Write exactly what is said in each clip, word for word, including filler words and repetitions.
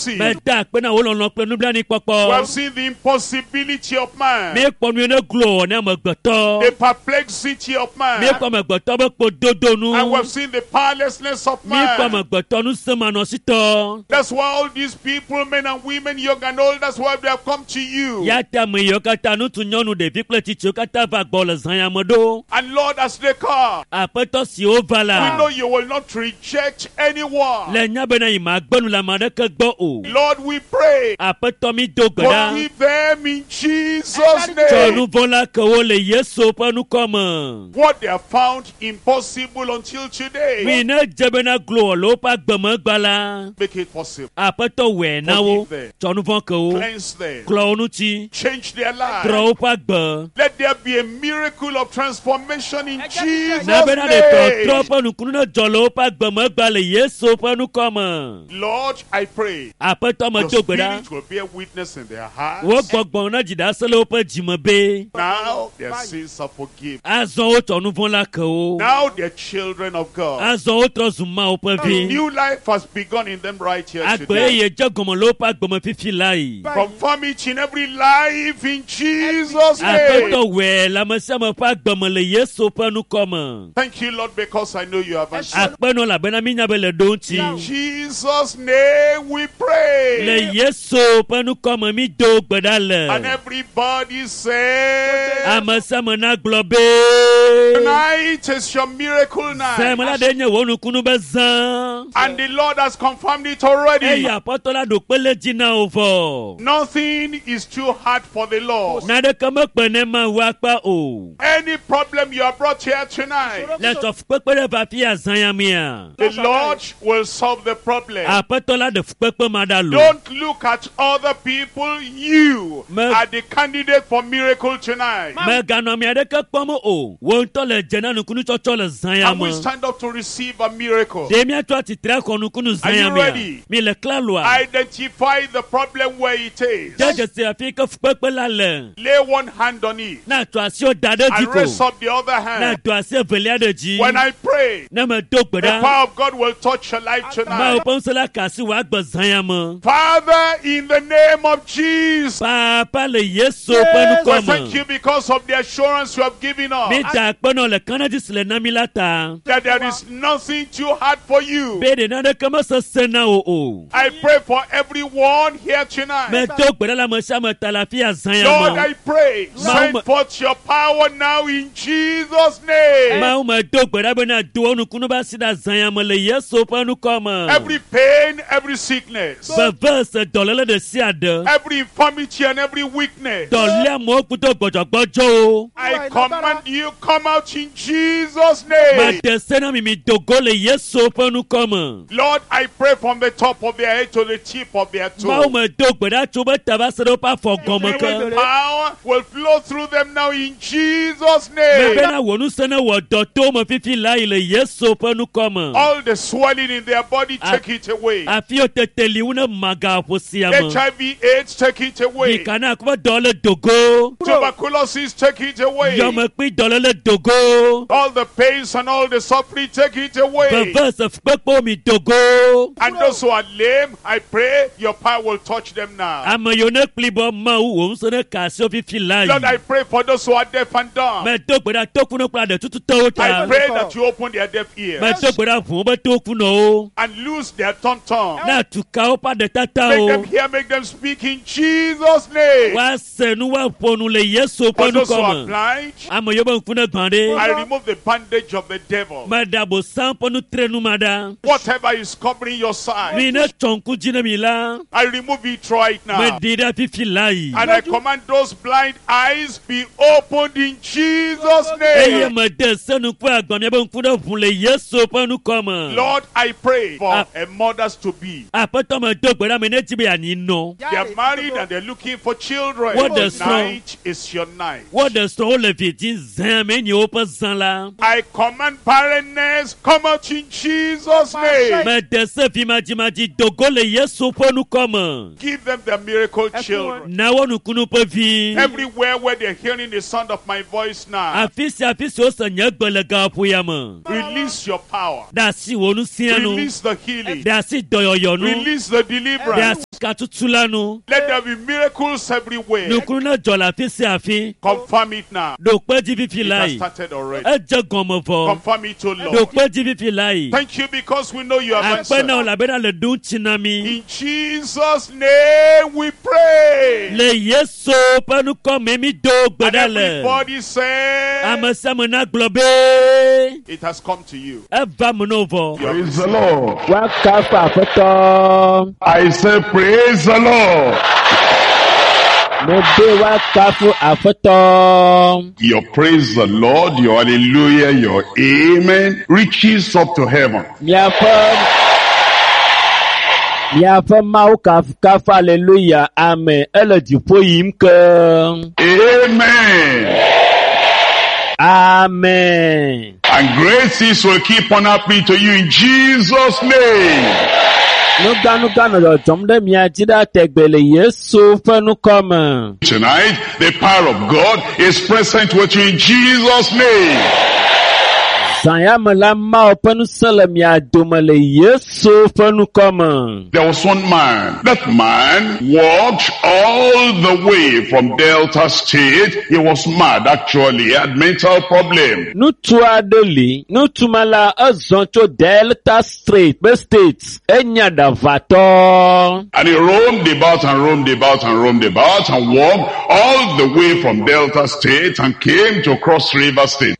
mercy. We have seen the impossibility of man, the perplexity of man, and we have seen the powerlessness of man. That's why all these people, men and women, young and old, that's why they have come to you. And Lord, as they come, we know you will not reject anyone. Lord, we pray, forgive them in Jesus' name. What they have found impossible until today, make it possible. Forgive them, cleanse them, change their lives. Let there be a miracle of transformation in Jesus' name. Lord, I pray your spirit will bear witness in their hearts. Now their sins are forgiven. Now they're children of God. A new life has begun in them right here today. Confirm each and every life in Jesus' name. Thank you, Lord, because I know you have answered. In Jesus' name we pray. And everybody say, tonight is your miracle night. And the Lord has confirmed it already. Nothing is too hard for the Lord. Any problem you have brought here tonight, the Lord will solve the problem. Don't look at other people. You are the candidate for miracle tonight. And we stand up to receive a miracle. Are you ready? Identify the problem where it is. Lay one hand on it and raise up the other hand. When I pray, the power of God will touch your life tonight. Father, in the name of Jesus, yes, I thank you because of the assurance you have given us that there is nothing too hard for you. I pray for everyone here tonight. Lord, I pray, send forth your power now in Jesus' name. Every pain, every sickness, every infirmity and every weakness, I command you, come out in Jesus' name. Lord, I pray from the top of their head to the tip of their toe. The power will flow through them now in Jesus' name. All the swelling in their body, take it away. H I V AIDS, take it away. Tuberculosis, take it away. All the pains and all the suffering, take it away. And those who are lame, I pray your power will touch them now. Lord, I pray for those who are deaf and dumb. I pray that you open their deaf ears and loose their tongue tongue. Make them hear, make them speak in Jesus' name. For those who are blind, I remove the bandage of the devil. Whatever is covering your sight, I remove it right now. And I command those blind eyes be opened in Jesus' name. Lord, I pray for a mothers to be. They are married and they're looking for children. Tonight is your night. I command barrenness, come out in Jesus' name. Give them their miracle children. Everywhere where they're hearing the sound of my voice now, release your power. Release the healing. Release the deliverance. Let there be miracles everywhere. Confirm it now. It has started already. Confirm it, O Lord. Thank you because we know you have answered. In Jesus' name we pray. And everybody say, it has come to you. Praise the Lord. I say, praise the Lord. Your praise the Lord, your hallelujah, your amen reaches up to heaven. Hallelujah, amen. Amen. Amen. And graces will keep on happening to you in Jesus' name. Tonight, the power of God is present with you in Jesus' name. There was one man. That man walked all the way from Delta State. He was mad, actually. He had mental problem. Delta State, States. And he roamed about and roamed about and roamed about and walked all the way from Delta State and came to Cross River State.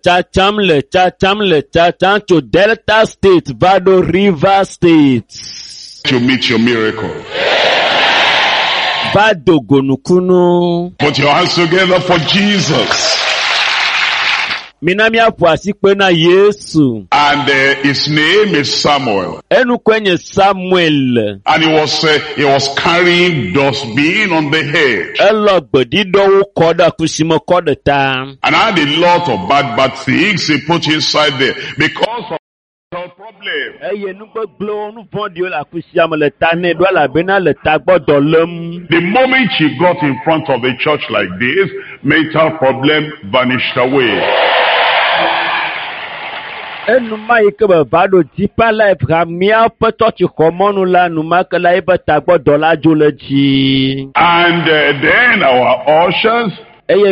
To Delta State, Vado River State. To meet your miracle. Vado Gonukunu. Put your hands together for Jesus. Minamia Pwasi Kwena Yesu. And uh, his name is Samuel. Enu kwenye Samuel. And he was uh, he was carrying dustbin on the head. Elo bodido koda kushimo koda tam. And had a lot of bad bad things he put inside there because of the problem. The moment he got in front of a church like this, mental problem vanished away. And then uh, then our ushers, I've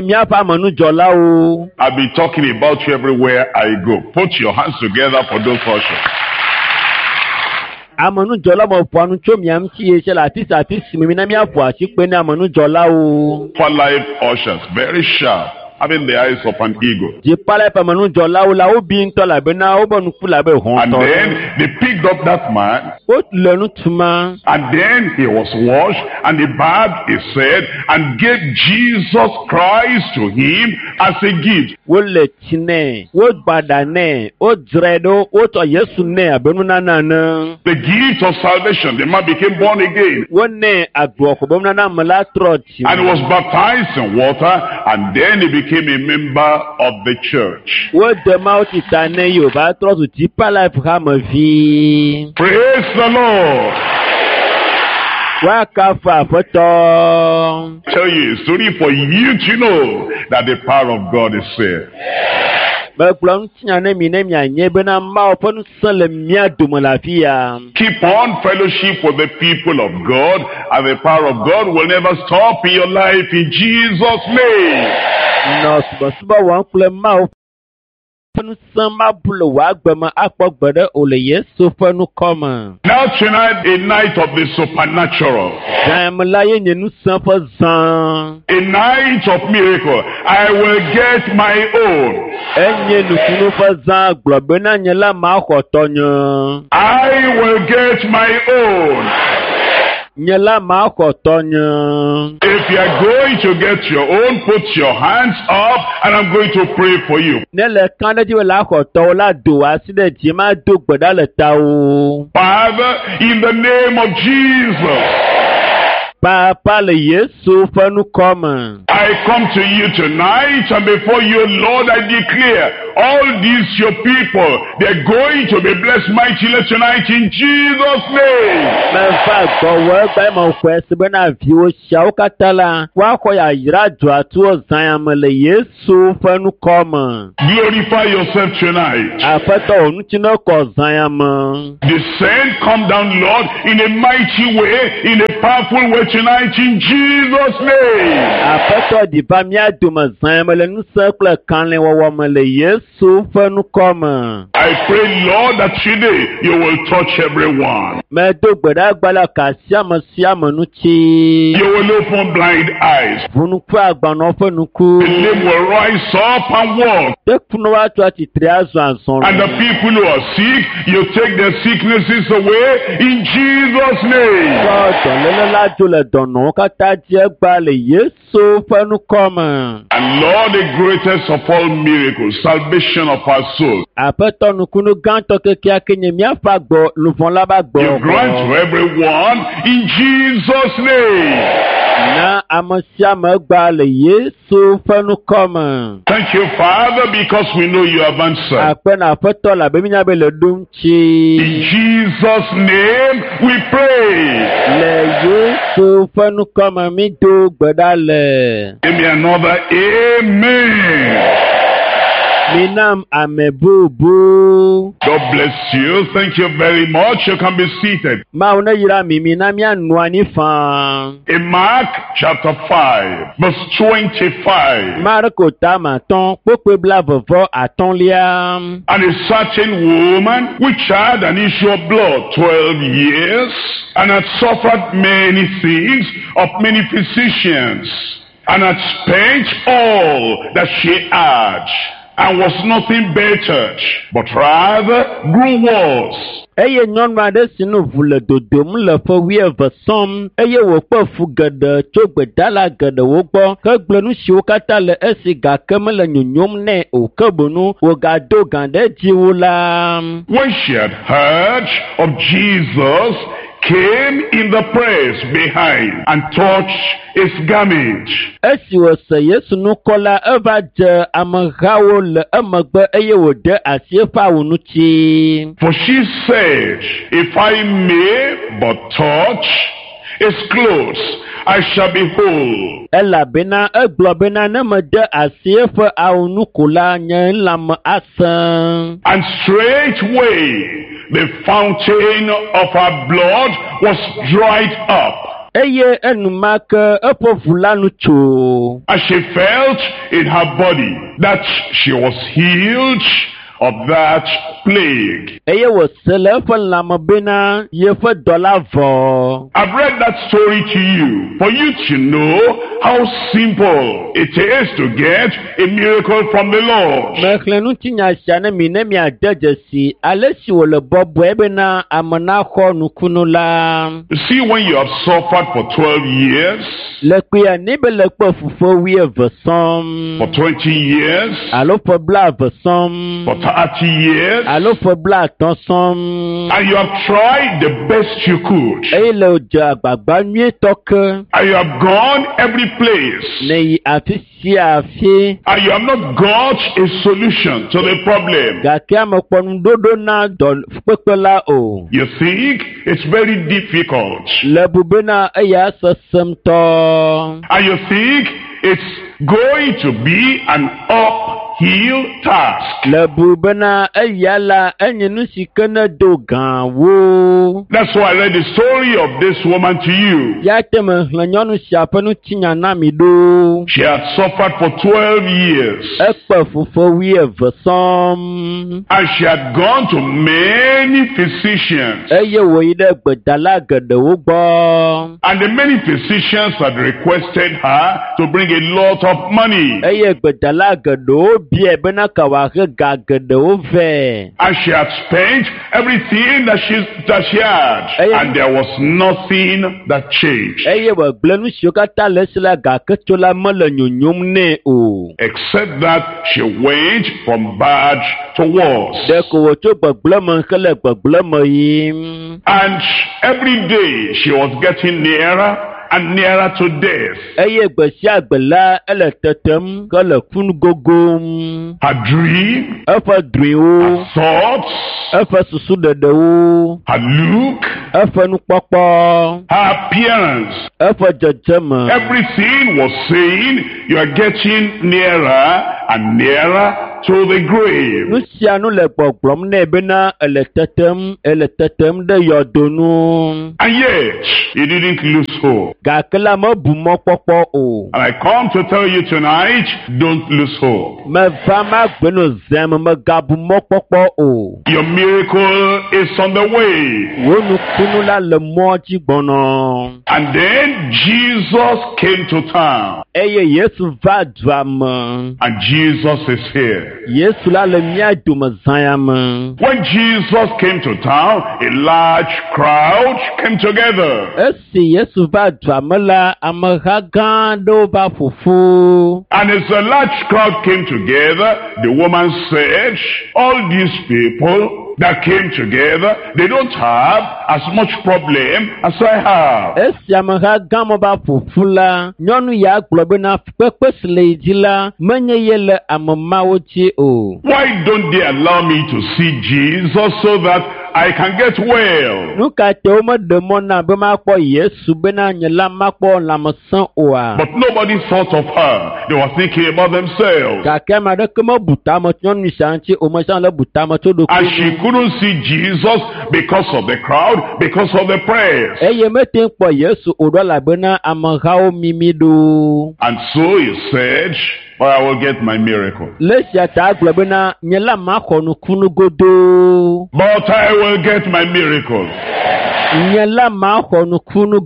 been talking about you everywhere I go. Put your hands together for those ushers. For life ushers, very sharp, having the eyes of an eagle. And then they picked up that man. And then he was washed and he bowed his head and gave Jesus Christ to him as a gift. The gift of salvation. The man became born again. And he was baptized in water, and then he became became a member of the church. Praise the Lord. Tell you a story for you to know that the power of God is there. Keep on fellowship with the people of God, and the power of God will never stop in your life in Jesus' name. Now tonight, a night of the supernatural. A night of miracle. I will get my own. I will get my own. If you are going to get your own, put your hands up and I'm going to pray for you. Father, in the name of Jesus, Papa le Yesu fenu come. I come to you tonight, and before you, Lord, I declare all these your people, they're going to be blessed mightily tonight in Jesus' name. Glorify yourself tonight. Descend, come down, Lord, in a mighty way, in a powerful way tonight in Jesus' name. I pray, Lord, that today you will touch everyone. You will open blind eyes. The lame will rise up and walk. And the people who are sick, you take their sicknesses away in Jesus' name. And Lord, the greatest of all miracles, salvation of our soul. You grant to everyone in Jesus' name. Thank you, Father, because we know you have answered. In Jesus' name we pray. Give me another amen. Minam amebubu. God bless you. Thank you very much. You can be seated. In Mark chapter five, verse twenty-five. And a certain woman which had an issue of blood twelve years, and had suffered many things of many physicians, and had spent all that she had, and was nothing bettered, but rather grew worse. Eye nyɔnu aɖe si nu ʋu le dodom le ƒe wuieve sɔm eye wòkpe fu geɖe tso gbedala geɖewo gbɔ hegblẽ nu siwo katã le esi gake mele nyonyom nɛ o ke bono wògado gã ɖe dziwo la. When she had heard of Jesus, came in the press behind and touched his garment. Esi wòse Yesu nukɔ la, eva dze amehawo le emegbe eye wòde asi eƒe awu ŋuti. For she said, if I may but touch his clothes, I shall be whole. Elabena egblɔ bena ne mede asi eƒe awu nu ko la, nye lãme asẽ. And straightway the fountain of her blood was dried up. Eye enumake eƒe ʋu la nu tso. And she felt in her body that she was healed of that plague. Eye wòse le eƒe lãme bena yeƒe dɔ la vɔ. I've read that story to you for you to know how simple it is to get a miracle from the Lord. Mexlẽ ŋutinya sia ne mi ne miade dzesi ale si wòle bɔbɔe bena ame naxɔ nukunu la. You see, when you have suffered for twelve years, le kpuia ne be le kpe fufe wuieve sɔm. for twenty years, alo ƒe blaeve sɔm. for thirty years, alo ƒe blaatɔ̃ sɔm. and you have tried the best you could, eye le dze agbagba nyuietɔ ke. and you have gone every place, ne yi afi sia afi. and you have not got a solution to the problem. Gake amekpɔ nuɖoɖo na dɔ kpekpe la o. You think it's very difficult, Le bu bena eya sesemtɔ. and you think it's going to be an uphill task. Le bu bena eya la enye nu si ke ne do gã wo. That's why I read the story of this woman to you. Ya te me xlẽ nyɔnu sia ƒe nutinya na mi ɖo. She had suffered for twelve years, Ekpe fufe wuieve sɔm. and she had gone to many physicians, Eye wòyi ɖe gbedala geɖewo gbɔ. and the many physicians had requested her to bring a lot of money, Eye gbedala geɖewo biae bena ke wòahe ga geɖewo vɛ. and she had spent everything that she that she had, and there was nothing that changed, Eye wògblẽ nu siwo katã le esi la gake tso la mele nyonyom nɛ o. except that she went from bad to worse. Ɖeko wòtso gbegblẽ me hele gbegblẽ me yim. And every day she was getting nearer and nearer to death. Eye gbesi agbela ele tetem ke le kun gogom. Her dream, Efe driwo, her thoughts, efe susu dedewo, her look, efe nukpokpo, her appearance. efe jejeme. Everything was saying you are getting nearer and nearer to the grave. Nusia nu le gbɔgblɔm nɛ bena ele tetem ele tetem ɖe yɔdonu. And yet, he didn't lose hope. Gake la mebu mɔkpɔkpɔ o. And I come to tell you tonight, don't lose hope. Meva magbe no zem megabu mɔkpɔkpɔ o. Your miracle is on the way. Wo nukunu la le mɔ dzi gbɔnɔ. And then Jesus came to town. Eye Yesu va dua me. And Jesus is here. Yesu la le mía dome zãya me. When Jesus came to town, a large crowd came together. Esi Yesu va dua me la, ameha gã aɖewo va ƒoƒu. And as a large crowd came together, the woman said, all these people that came together, they don't have as much problem as I have. Esi ameha gã me va ƒoƒu la, nyɔnu ya gblɔ bena kpekpe si le yi dzi la, menye ye le ame mawo dzi o. Why don't they allow me to see Jesus so that I can get well? Nu ka te wo meɖe mɔ na be makpɔ Yesu bena nye la makpɔ lãmesẽ oa. But nobody thought of her. They were thinking about themselves. Gake ame aɖeke mebu ta me tso nyɔnu sia ŋuti, o me sia le bu ta me tso And ɖokui she ŋu. couldn't see Jesus because of the crowd, because of the prayers. Eye mete ŋu kpɔ Yesu o ɖo elabena amehawo mimi ɖo. And so he said, well, I will get my miracle. Le sia ta agblɔ bena nye la maxɔ nukunu godoo. But I will get my miracle. Nye la maxɔ nukunu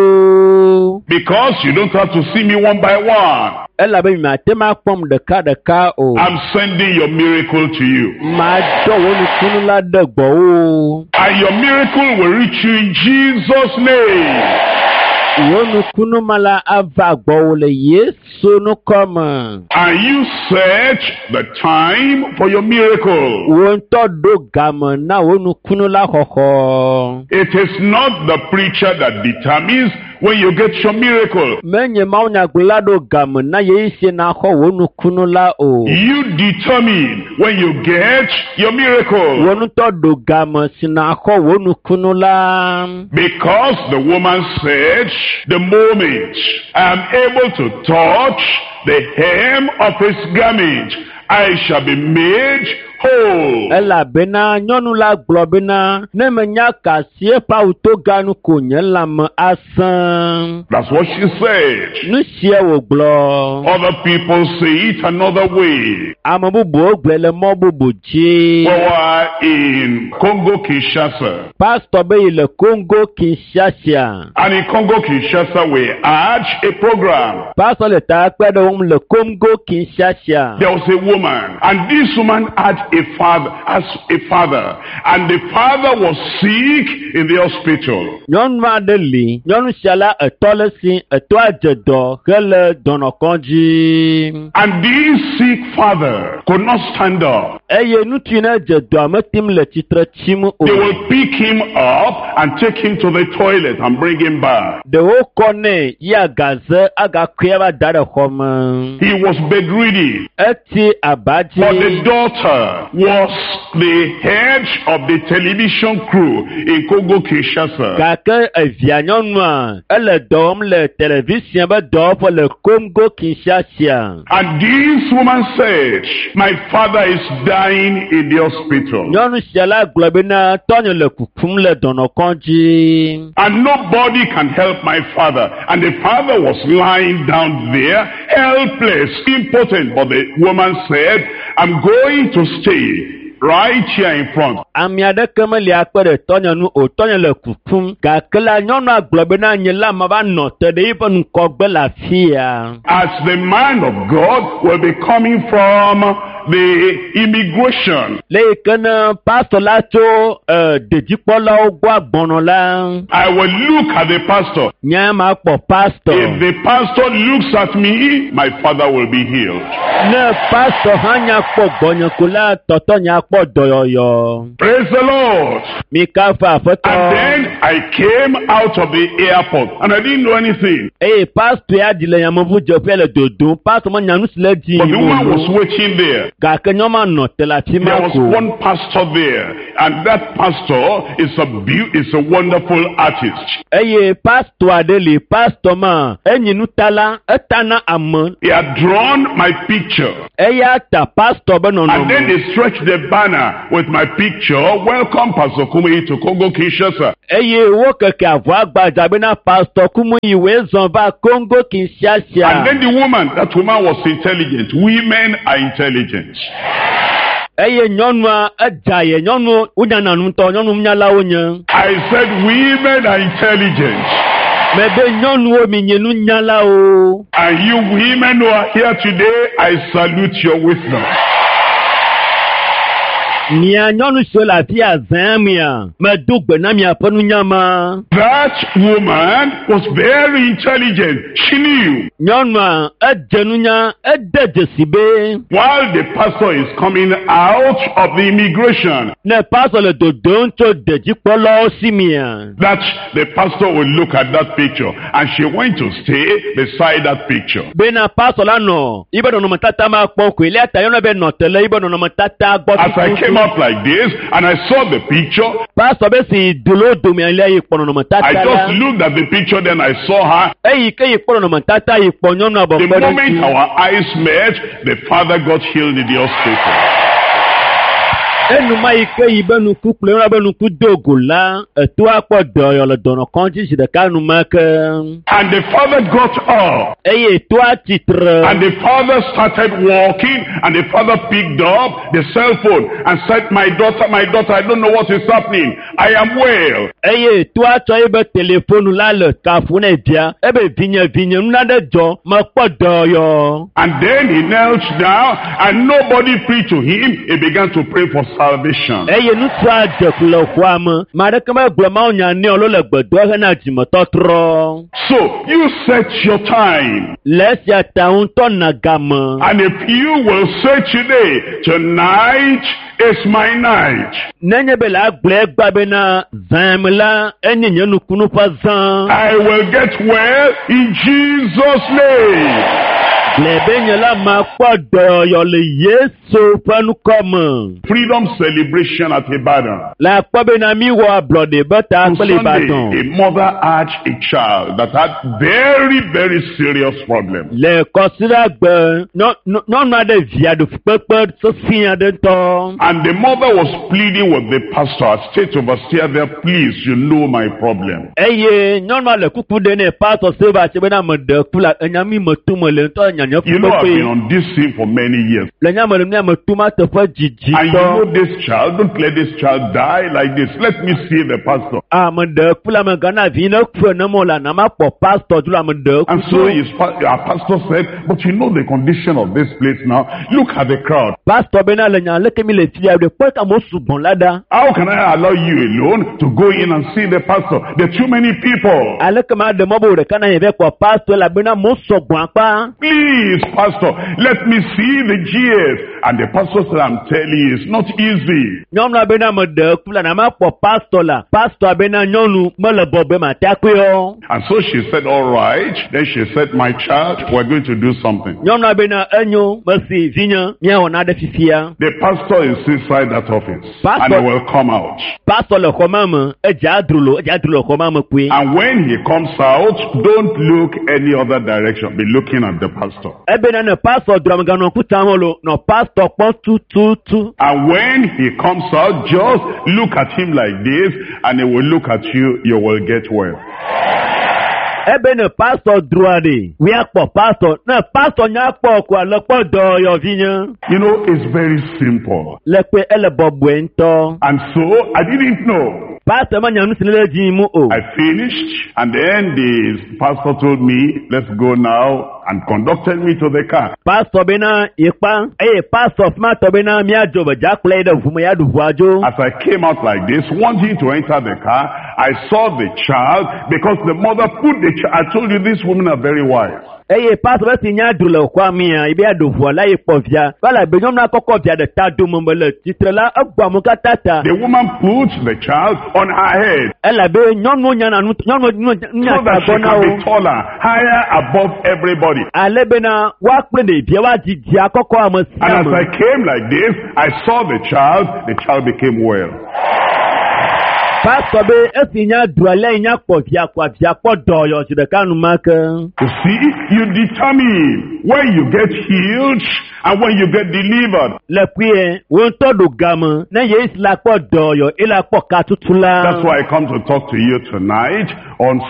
godoo. Because you don't have to see me one by one. Elabe miate ma kpɔm ɖeka ɖeka o. I'm sending your miracle to you. Madɔ wo nukunu la ɖe gbɔwo. And your miracle will reach you in Jesus' name. Wo nukunu ma la ava gbɔwo le Yesu nukɔme. And you set the time for your miracle. Wo ŋutɔ ɖo game na wo nukunu la xɔxɔ. It is not the preacher that determines when you get your miracle. Menye mawunyagblɔla ɖo game na yeyi sie na xɔ wo nukunu la o. You determine when you get your miracle. Wo ŋutɔ ɖo game si na xɔ wo nukunu la. Because the woman said, the moment I am able to touch the hem of his garment, I shall be made whole. Elabena nyɔnu la gblɔ bena ne menya ka si eƒe awuto ganu ko nye lãme asẽ. That's what she said. Nu sia wògblɔ. Other people say it another way. Ame bubuwo gblɔe le mɔ bubu dzi. We were in Congo Kinshasa. Pastor be yi le Congo Kinshasa. And in Congo Kinshasa we had a program. Pastor le ta kpe ɖe wɔm le Congo Kinshasa. There was a woman, and this woman had a father, as a father, and the father was sick in the hospital. Nyɔnu aɖe li, nyɔnu sia la etɔ le si, etɔ adze dɔ hele dɔnɔkɔdzi. And this sick father could not stand up. Eye ŋutsu ne dze dɔa metim le tsitre tsim o. They will pick him up and take him to the toilet and bring him back. Ɖewo kɔ nɛ yi agaze agakɔe va da ɖe xɔ me. He was bedridden. Eti abadzi. But the daughter was the head of the television crew in Congo Kinshasa. Gake evia nyɔnua ele dɔ wɔm le television be dɔwɔƒe le Congo Kinshasa. And this woman said, my father is dying in the hospital. Nyɔnu sia la gblɔ bena tɔnye le kukum le dɔnɔkɔdzi. And nobody can help my father. And the father was lying down there, helpless, impotent. But the woman said, I'm going to stay right here in front. Ami aɖeke meli akpe ɖe tɔnye nu o, tɔnye le kukum. Gake la nyɔnua gblɔ bena nye la ma va nɔ te ɖe yiƒe ŋgɔgbe le afia. As the man of God will be coming from the immigration. Le yi ke ne pastor la tso uh, dedikpɔlawo gbɔ agbɔnɔ la. I will look at the pastor. Nye ma kpɔ pastor. If the pastor looks at me, my father will be healed. Ne pastor hã nya kpɔ gbɔnye ko la tɔtɔ nya kpɔ dɔyɔyɔ. Praise the Lord. Mi ka fa aƒetɔ. And then I I came out of the airport and I didn't know anything. Eh, pastor ya dile ya mvu jope le dodo. Pastor man nyanu sile di. But the woman was waiting there. Ga kenyoma no tela There was one pastor there, and that pastor is a be- is a wonderful artist. Eh, pastor adeli, pastor ma. Enyi nutala, etana amon. He had drawn my picture. Eh, ya ta pastor beno no. And then they stretched the banner with my picture. Welcome, Pastor Kumuyi, to Congo Kinshasa. Eye wo keke avo agbaja bena pastor Kumuyi we zonba Congo Kinshasa. And then the woman, that woman was intelligent. Women are intelligent. Eye nyonwa ajaye nyonu unyana nunto nyonu mnyala unye. I said women are intelligent. Mebe nyonu o minyenu nyala o. And you women who are here today, I salute your wisdom. Nia nyonu shola pia zamia. Medugbe na mia ponu nyama. That woman was very intelligent. She knew. Nyonwa ejenunya edejesibe. While the pastor is coming out of the immigration, Ne pastor le dodoncho deji polo simia. that the pastor will look at that picture, and she went to stay beside that picture. Bena pastor la no. Ibe no matata ma poko ile atayona be no tele ibe no matata gbo. As I came up like this, and I saw the picture, Pastor be si dulo domi ile ipono no matata. I just looked at the picture, then I saw her. Eyi ke ipono no matata iponyo na bo. The moment our eyes met, the father got healed in the hospital. Enu ma ike ibenu ku plera benu ku dogola eto apo doyo le dono konji si de kanu make. And the father got up. Eye to atitre. And the father started walking, and the father picked up the cell phone and said, my daughter, my daughter, I don't know what is happening. I am well. Eye to acho ebe telephone la le kafune dia ebe vinye vinye nade jo ma po doyo. And then he knelt down, and nobody preached to him. He began to pray for salvation. Eye nu twa de kulo kwam ma de kama gloma onya ne olo le gbedo he na jimoto tro. So you set your time. Let's ya taun to na gama. And if you will say today, tonight is my night, Nenye bela gble gbabe na zamla enye nyenu kunu pa zan. I will get well in Jesus' name. Lebenye la ma kwa doyo le Yesu panu komo. Freedom celebration at Ibadan. La kwabe na mi wa blode bata On akpele Sunday, Ibadan. a mother had a child that had very, very serious problems. Le kosira gbe no no no na de via de pepe so sinya de to. And the mother was pleading with the pastor, state overseer there, please, you know my problem. Eye nyonma le kuku de ne pastor seba chebe na mede kula enyami motumo le to nyanyo You know, I've been on this thing for many years. Le nyama le nyama tuma te fa jiji And you to. know this child, don't let this child die like this. Let me see the pastor. Ah mede kula me gana vina ku na mo la na ma po pastor jula mede And so his pa- our pastor said, but you know the condition of this place now. Look at the crowd. pastor bena le nya le kemi le tia de po ka mo subon lada. How can I allow you alone to go in and see the pastor? There are too many people. Ale kama de mo bo de kana yebe ko pastor la bena mo sobon pa. Please, pastor, let me see the G S. And the pastor said, I'm telling you, it's not easy. Nyom la bena mo de kula na ma po pastor la. Pastor bena nyonu mo le bobe ma ta kwe yo. And so she said, all right. Then she said, my child, we're going to do something. Nyom la bena enyo masi vinya nya ona de fifia. The pastor is inside that office. Pastor- And he will come out. Pastor le komama e ja drulo e ja drulo komama kwe. And when he comes out, don't look any other direction. Be looking at the pastor. E bena ne pastor drum gano kuta lo no pastor pon tu tu tu. And when he comes out, just look at him like this, and he will look at you. You will get well. Ebe ne pastor druade. We akpo pastor. Na pastor nya akpo kwa le po do yo vinya. You know, it's very simple. Le pe ele bobwe nto. And so, I didn't know. Pastor man nyanu sinele jimu o. I finished, and then the pastor told me, let's go now and conducted me to the car. Pastor bena ipa, eh, pastor ma to bena mi ajo baja play the vumo ya duvuajo. As I came out like this, wanting to enter the car, I saw the child because the mother put the child. I told you these women are very wise. Eye pastor ba sinya dule kwa mi a ibe adovu la ipovia. Wala benyom na kokko via de tadu mombele titre la agba mo katata. The woman puts the child on her head. Ela be nyonu nya na nyonu nya so that she can be taller, higher above everybody. Ale bena wa pe de bia wa jiji akoko amasi. And as I came like this, I saw the child. The child became well. Pastor be esinya duale nya povia kwa via po doyo ti de kanu maka. You see, you determine when you get healed and when you get delivered. Le prie won to do gama na ye isla po doyo ila po katutula. That's why I come to talk to you tonight on